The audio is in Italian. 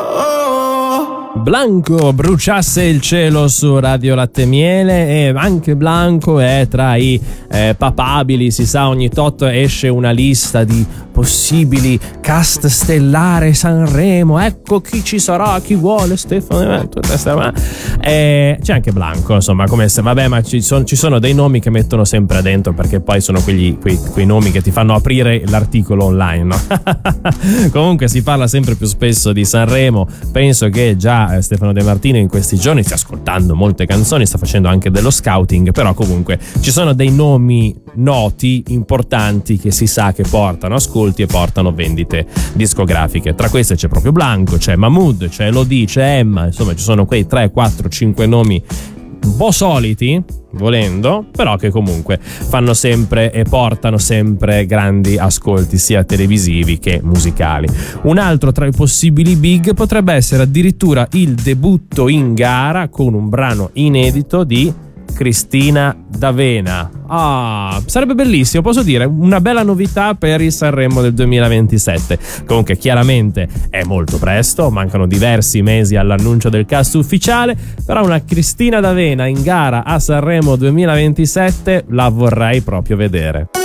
Blanco, bruciasse il cielo su Radio Latte Miele, e anche Blanco è tra i papabili. Si sa, ogni tot esce una lista di possibili cast stellare Sanremo. Ecco chi ci sarà, chi vuole Stefano. C'è anche Blanco, insomma, come se, vabbè, ma ci sono dei nomi che mettono sempre dentro, perché poi sono quei nomi che ti fanno aprire l'articolo online, no? Comunque si parla sempre più spesso di Sanremo. Penso che già Stefano De Martino in questi giorni stia ascoltando molte canzoni, sta facendo anche dello scouting, però comunque ci sono dei nomi noti, importanti, che si sa che portano ascolti e portano vendite discografiche. Tra queste c'è proprio Blanco, c'è Mahmood, c'è Elodie, c'è Emma, insomma ci sono quei 3, 4, 5 nomi un po' soliti, volendo, però che comunque fanno sempre e portano sempre grandi ascolti sia televisivi che musicali. Un altro tra i possibili big potrebbe essere addirittura il debutto in gara con un brano inedito di Cristina D'Avena. Sarebbe bellissimo, posso dire, una bella novità per il Sanremo del 2027. Comunque chiaramente è molto presto, mancano diversi mesi all'annuncio del cast ufficiale, però una Cristina D'Avena in gara a Sanremo 2027 la vorrei proprio vedere.